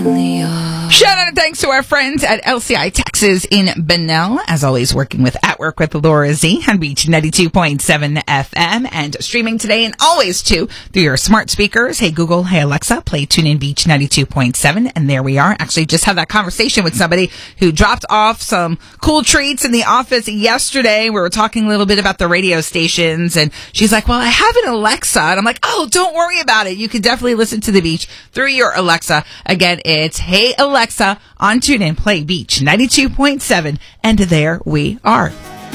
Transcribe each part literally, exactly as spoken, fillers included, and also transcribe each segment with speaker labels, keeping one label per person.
Speaker 1: Shout out and thanks to our friends at L C I Texas in Bunnell. As always, working with At Work with Laura Z on Beach ninety-two point seven F M and streaming today and always too through your smart speakers. Hey Google, hey Alexa, play Tune In Beach ninety-two point seven. And there we are. Actually just had that conversation with somebody who dropped off some cool treats in the office yesterday. We were talking a little bit about the radio stations and she's like, well, I have an Alexa. And I'm like, oh, don't worry about it. You can definitely listen to the beach through your Alexa. Again, it's Hey Alexa on TuneIn, play Beach ninety-two point seven, and there we are.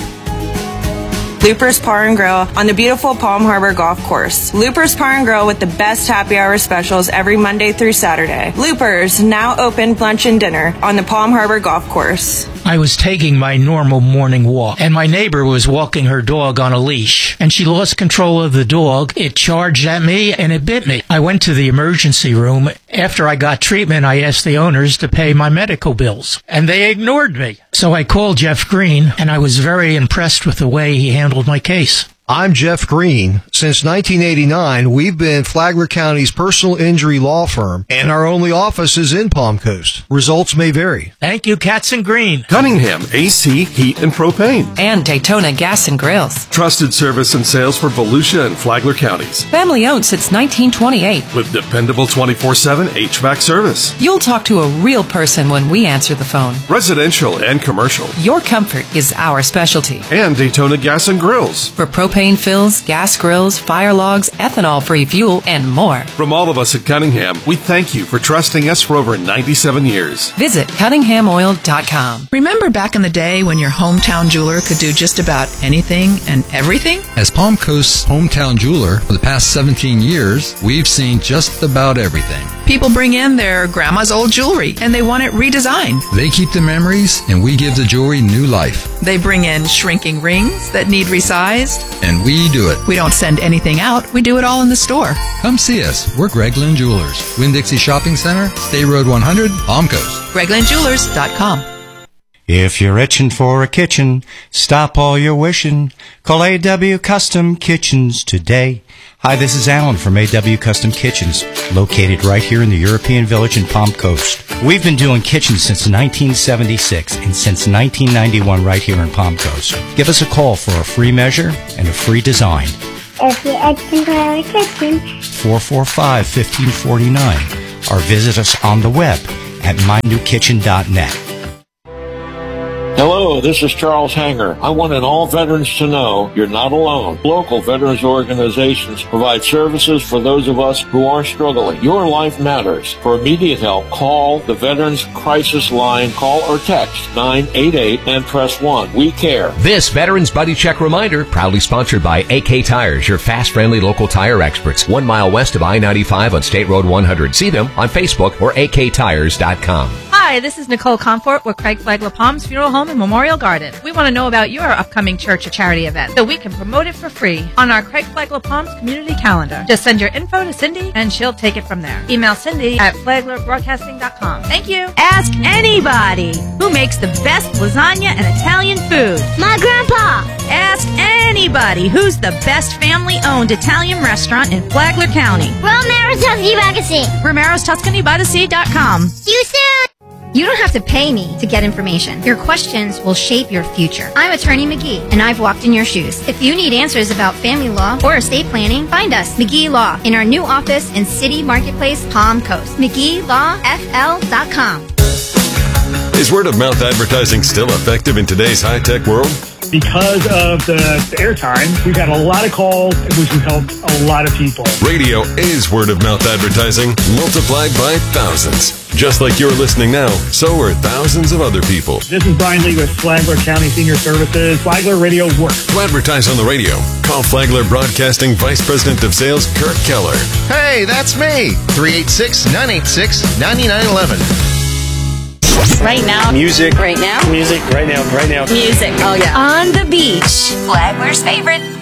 Speaker 2: Loopers Bar and Grill on the beautiful Palm Harbor Golf Course. Loopers Bar and Grill with the best happy hour specials every Monday through Saturday. Loopers, now open lunch and dinner on the Palm Harbor Golf Course.
Speaker 3: I was taking my normal morning walk, and my neighbor was walking her dog on a leash, and she lost control of the dog. It charged at me, and it bit me. I went to the emergency room. After I got treatment, I asked the owners to pay my medical bills, and they ignored me. So I called Jeff Green, and I was very impressed with the way he handled my case.
Speaker 4: I'm Jeff Green. Since nineteen eighty-nine, we've been Flagler County's personal injury law firm, and our only office is in Palm Coast. Results may vary.
Speaker 3: Thank you, Katz and Green.
Speaker 5: Cunningham, A C, Heat, and Propane.
Speaker 6: And Daytona Gas and Grills.
Speaker 5: Trusted service and sales for Volusia and Flagler counties.
Speaker 6: Family owned since nineteen twenty-eight.
Speaker 5: With dependable twenty-four seven H V A C service.
Speaker 6: You'll talk to a real person when we answer the phone.
Speaker 5: Residential and commercial.
Speaker 6: Your comfort is our specialty.
Speaker 5: And Daytona Gas and Grills.
Speaker 6: For propane fills, gas grills, fire logs, ethanol-free fuel, and more.
Speaker 5: From all of us at Cunningham, we thank you for trusting us for over ninety-seven years.
Speaker 6: Visit cunningham oil dot com.
Speaker 7: Remember back in the day when your hometown jeweler could do just about anything and everything?
Speaker 8: As Palm Coast's hometown jeweler for the past seventeen years, we've seen just about everything.
Speaker 7: People bring in their grandma's old jewelry and they want it redesigned.
Speaker 8: They keep the memories and we give the jewelry new life.
Speaker 7: They bring in shrinking rings that need resized.
Speaker 8: And we do it.
Speaker 7: We don't send anything out. We do it all in the store.
Speaker 8: Come see us. We're Gregland Jewelers. Winn-Dixie Shopping Center, State Road one hundred, Palm Coast.
Speaker 7: Gregland Jewelers dot com.
Speaker 9: If you're itching for a kitchen, stop all your wishing. Call A W Custom Kitchens today. Hi, this is Alan from A W Custom Kitchens, located right here in the European Village in Palm Coast. We've been doing kitchens since nineteen seventy-six and since nineteen ninety-one right here in Palm Coast. Give us a call for a free measure and a free design.
Speaker 10: If you're itching for a kitchen,
Speaker 9: four four five, one five four nine, or visit us on the web at my new kitchen dot net.
Speaker 11: Hello, this is Charles Hanger. I wanted all veterans to know you're not alone. Local veterans organizations provide services for those of us who are struggling. Your life matters. For immediate help, call the Veterans Crisis Line. Call or text nine eight eight and press one. We care.
Speaker 12: This Veterans Buddy Check reminder, proudly sponsored by A K Tires, your fast, friendly local tire experts. One mile west of I ninety-five on State Road one hundred. See them on Facebook or A K tires dot com.
Speaker 13: Hi, this is Nicole Comfort with Craig Flagler Palms Funeral Home and Memorial Garden. We want to know about your upcoming church or charity event so we can promote it for free on our Craig Flagler Palms community calendar. Just send your info to Cindy and she'll take it from there. Email Cindy at flagler broadcasting dot com. Thank you.
Speaker 14: Ask anybody who makes the best lasagna and Italian food.
Speaker 10: My grandpa.
Speaker 14: Ask anybody who's the best family-owned Italian restaurant in Flagler County.
Speaker 10: Romero's Tuscany by the Sea.
Speaker 14: Romero's Tuscany by the Sea dot com.
Speaker 10: See you soon.
Speaker 15: You don't have to pay me to get information. Your questions will shape your future. I'm Attorney McGee, and I've walked in your shoes. If you need answers about family law or estate planning, find us, McGee Law, in our new office in City Marketplace, Palm Coast. McGee Law F L dot com.
Speaker 5: Is word of mouth advertising still effective in today's high-tech world?
Speaker 16: Because of the, the airtime, we've had a lot of calls, which has helped a lot of people.
Speaker 5: Radio is word of mouth advertising multiplied by thousands. Just like you're listening now, so are thousands of other people.
Speaker 16: This is Brian Lee with Flagler County Senior Services. Flagler Radio works.
Speaker 5: To advertise on the radio, call Flagler Broadcasting Vice President of Sales, Kurt Keller.
Speaker 17: Hey, that's me. three eight six, nine eight six, nine nine one one.
Speaker 18: Right now.
Speaker 19: Music.
Speaker 18: Right now.
Speaker 19: Music. Right now. Right now.
Speaker 18: Music. Oh, yeah.
Speaker 14: On the beach.
Speaker 18: Flagler's favorite.